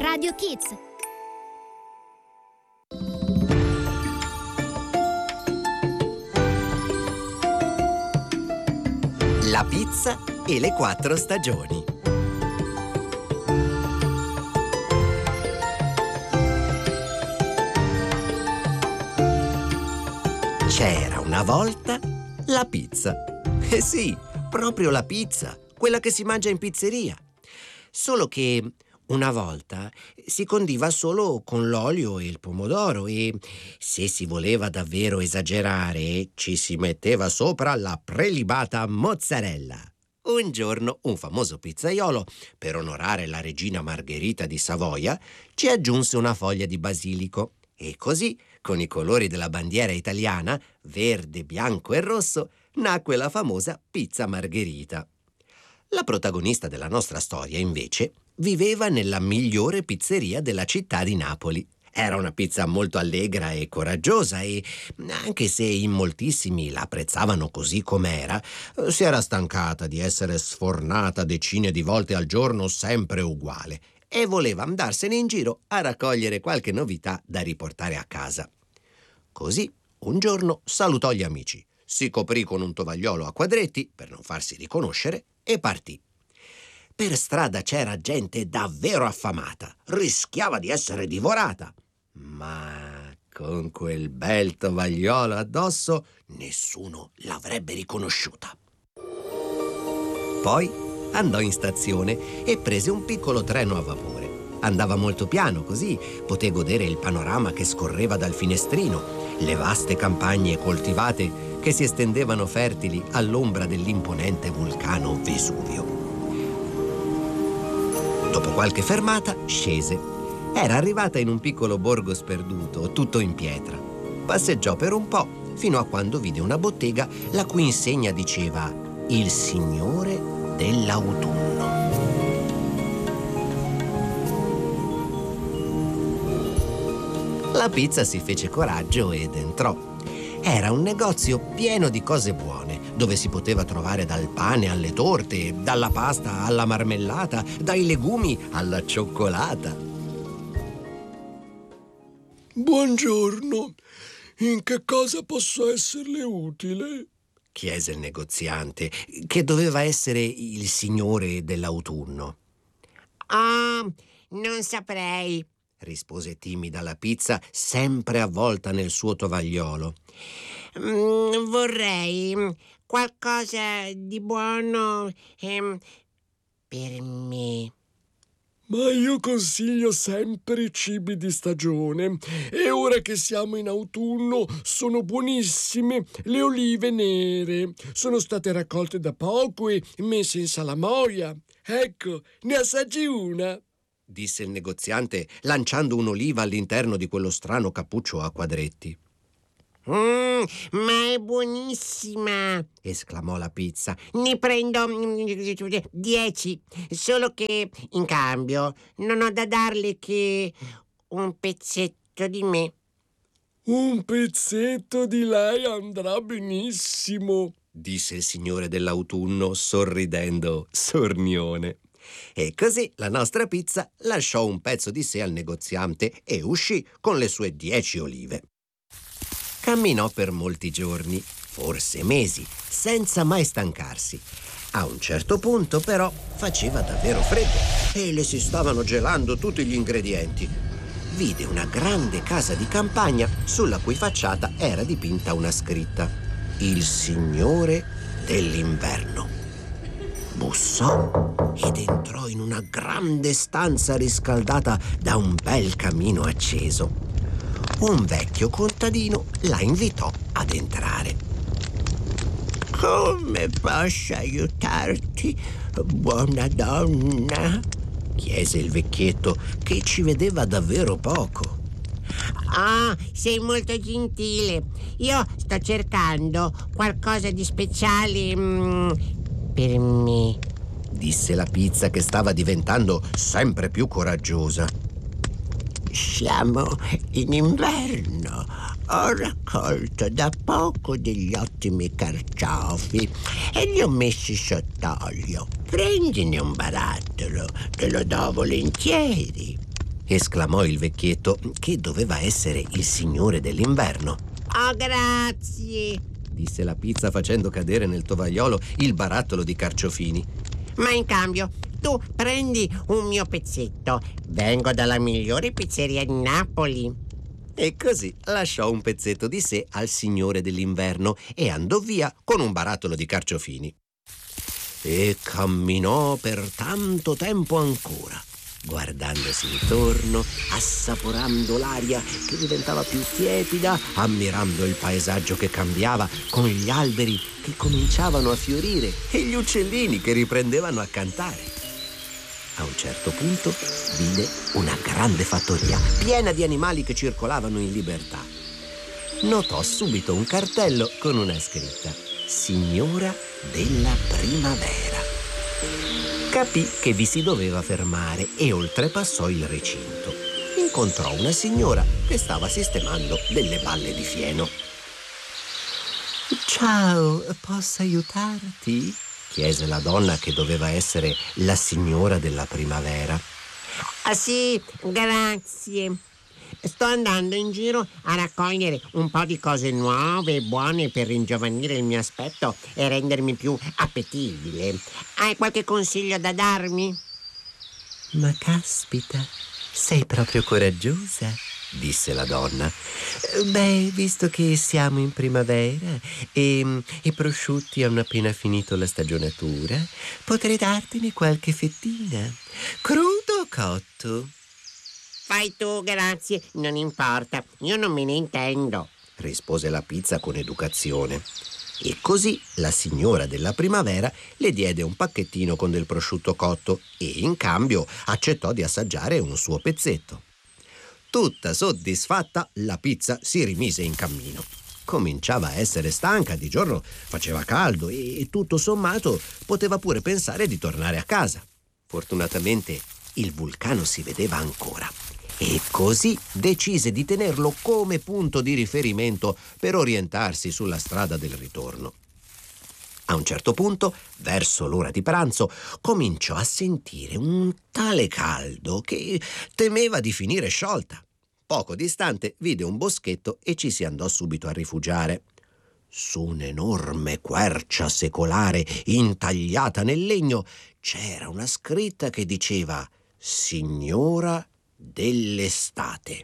Radio Kids. La pizza e le 4 stagioni. C'era una volta la pizza. Eh sì, proprio la pizza, quella che si mangia in pizzeria. Solo che una volta si condiva solo con l'olio e il pomodoro e, se si voleva davvero esagerare, ci si metteva sopra la prelibata mozzarella. Un giorno un famoso pizzaiolo, per onorare la regina Margherita di Savoia, ci aggiunse una foglia di basilico e così, con i colori della bandiera italiana, verde, bianco e rosso, nacque la famosa pizza Margherita. La protagonista della nostra storia, invece, viveva nella migliore pizzeria della città di Napoli. Era una pizza molto allegra e coraggiosa e, anche se in moltissimi la apprezzavano così com'era, si era stancata di essere sfornata decine di volte al giorno sempre uguale e voleva andarsene in giro a raccogliere qualche novità da riportare a casa. Così, un giorno salutò gli amici, si coprì con un tovagliolo a quadretti per non farsi riconoscere e partì. Per strada c'era gente davvero affamata, rischiava di essere divorata, ma con quel bel tovagliolo addosso nessuno l'avrebbe riconosciuta. Poi andò in stazione e prese un piccolo treno a vapore. Andava molto piano, così poté godere il panorama che scorreva dal finestrino, le vaste campagne coltivate che si estendevano fertili all'ombra dell'imponente vulcano Vesuvio. Dopo qualche fermata scese. Era arrivata in un piccolo borgo sperduto, tutto in pietra. Passeggiò per un po', fino a quando vide una bottega la cui insegna diceva «Il Signore dell'Autunno». La pizza si fece coraggio ed entrò. Era un negozio pieno di cose buone, dove si poteva trovare dal pane alle torte, dalla pasta alla marmellata, dai legumi alla cioccolata. Buongiorno, in che cosa posso esserle utile? Chiese il negoziante, che doveva essere il signore dell'autunno. Non saprei, rispose timida la pizza, sempre avvolta nel suo tovagliolo. Vorrei qualcosa di buono per me. Ma io consiglio sempre i cibi di stagione e ora che siamo in autunno sono buonissime le olive nere. Sono state raccolte da poco e messe in salamoia. Ecco, ne assaggi una, disse il negoziante, lanciando un'oliva all'interno di quello strano cappuccio a quadretti. Ma è buonissima, esclamò la pizza. Ne prendo 10, solo che in cambio non ho da darle che un pezzetto di me. Un pezzetto di lei andrà benissimo, disse il signore dell'autunno, sorridendo sornione. E così la nostra pizza lasciò un pezzo di sé al negoziante e uscì con le sue 10 olive. Camminò per molti giorni, forse mesi, senza mai stancarsi. A un certo punto, però, faceva davvero freddo e le si stavano gelando tutti gli ingredienti. Vide una grande casa di campagna sulla cui facciata era dipinta una scritta: Il Signore dell'Inverno. Bussò ed entrò in una grande stanza riscaldata da un bel camino acceso. Un vecchio contadino la invitò ad entrare. Come posso aiutarti, buona donna? Chiese il vecchietto, che ci vedeva davvero poco. Sei molto gentile. Io sto cercando qualcosa di speciale per me, disse la pizza, che stava diventando sempre più coraggiosa. Siamo in inverno. Ho raccolto da poco degli ottimi carciofi e li ho messi sott'olio. Prendine un barattolo, te lo do volentieri. esclamò il vecchietto, che doveva essere il signore dell'inverno. Oh, grazie. Disse la pizza facendo cadere nel tovagliolo il barattolo di carciofini. Ma in cambio, tu prendi un mio pezzetto. Vengo dalla migliore pizzeria di Napoli. E così lasciò un pezzetto di sé al signore dell'inverno e andò via con un barattolo di carciofini. E camminò per tanto tempo ancora, guardandosi intorno, assaporando l'aria che diventava più tiepida, ammirando il paesaggio che cambiava, con gli alberi che cominciavano a fiorire e gli uccellini che riprendevano a cantare. A un certo punto vide una grande fattoria piena di animali che circolavano in libertà. Notò subito un cartello con una scritta: Signora della primavera. Capì che vi si doveva fermare e oltrepassò il recinto. Incontrò una signora che stava sistemando delle balle di fieno. Ciao, posso aiutarti? Chiese la donna che doveva essere la signora della primavera. Ah sì, grazie. Sto andando in giro a raccogliere un po' di cose nuove e buone per ringiovanire il mio aspetto e rendermi più appetibile. Hai qualche consiglio da darmi? Ma caspita, sei proprio coraggiosa, disse la donna. Beh, visto che siamo in primavera e i prosciutti hanno appena finito la stagionatura, potrei dartene qualche fettina. Crudo o cotto? Fai tu, grazie, non importa, io non me ne intendo, rispose la pizza con educazione. E così la signora della primavera le diede un pacchettino con del prosciutto cotto e in cambio accettò di assaggiare un suo pezzetto. Tutta soddisfatta, la pizza si rimise in cammino. Cominciava a essere stanca, di giorno faceva caldo e tutto sommato poteva pure pensare di tornare a casa. Fortunatamente il vulcano si vedeva ancora e così decise di tenerlo come punto di riferimento per orientarsi sulla strada del ritorno. A un certo punto, verso l'ora di pranzo, cominciò a sentire un tale caldo che temeva di finire sciolta. Poco distante vide un boschetto e ci si andò subito a rifugiare. Su un'enorme quercia secolare intagliata nel legno c'era una scritta che diceva Signora dell'estate.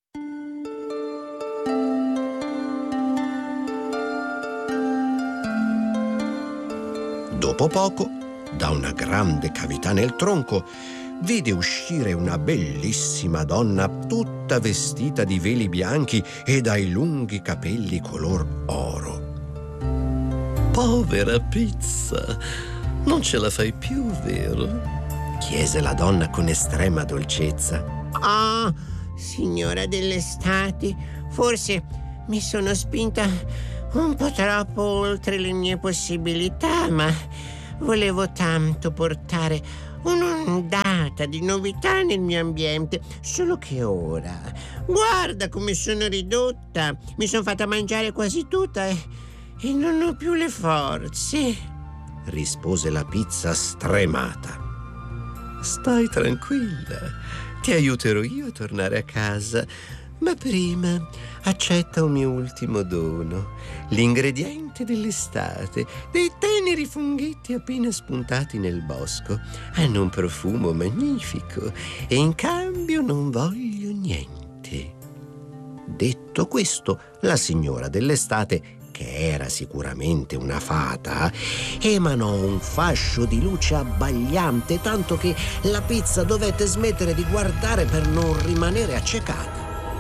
Dopo poco, da una grande cavità nel tronco, vide uscire una bellissima donna tutta vestita di veli bianchi e dai lunghi capelli color oro. Povera pizza, non ce la fai più, vero? Chiese la donna con estrema dolcezza. Oh, signora dell'estate, forse mi sono spinta un po' troppo oltre le mie possibilità, ma volevo tanto portare un'ondata di novità nel mio ambiente, solo che ora, guarda come sono ridotta, mi sono fatta mangiare quasi tutta e non ho più le forze, rispose la pizza stremata. Stai tranquilla, ti aiuterò io a tornare a casa, ma prima accetta un mio ultimo dono, l'ingrediente dell'estate, dei teneri funghetti appena spuntati nel bosco. Hanno un profumo magnifico e in cambio non voglio niente. Detto questo, la signora dell'estate, che era sicuramente una fata, emanò un fascio di luce abbagliante, tanto che la pizza dovette smettere di guardare per non rimanere accecata.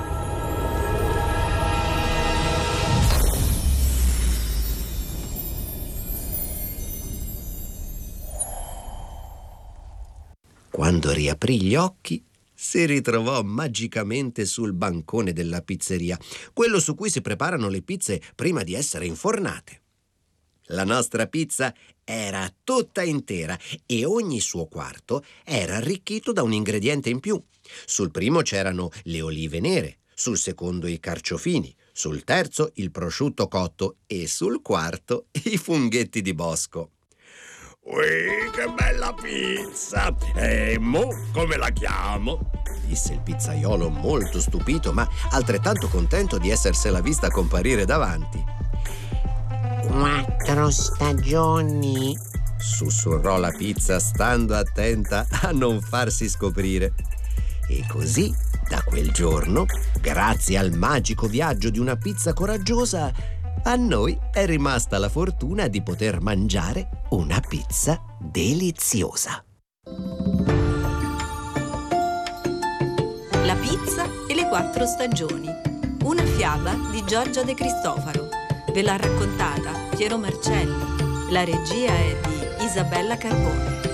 Quando riaprì gli occhi, si ritrovò magicamente sul bancone della pizzeria, quello su cui si preparano le pizze prima di essere infornate. La nostra pizza era tutta intera e ogni suo quarto era arricchito da un ingrediente in più. Sul primo c'erano le olive nere, sul secondo i carciofini, sul terzo il prosciutto cotto e sul quarto i funghetti di bosco. Ui, che bella pizza! E mo come la chiamo? Disse il pizzaiolo molto stupito, ma altrettanto contento di essersela vista comparire davanti. 4 stagioni. Sussurrò la pizza, stando attenta a non farsi scoprire. E così, da quel giorno, grazie al magico viaggio di una pizza coraggiosa, a noi è rimasta la fortuna di poter mangiare una pizza deliziosa. La pizza e le 4 stagioni. Una fiaba di Giorgio De Cristofaro. Ve l'ha raccontata Piero Marcelli. La regia è di Isabella Carbone.